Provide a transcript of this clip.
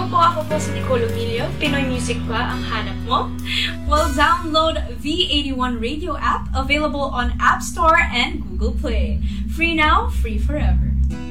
ako po si Nicole Ogilio. Pinoy Music ba ang hanap mo? Well, download V81 Radio app, available on App Store and Google Play. Free now, free forever.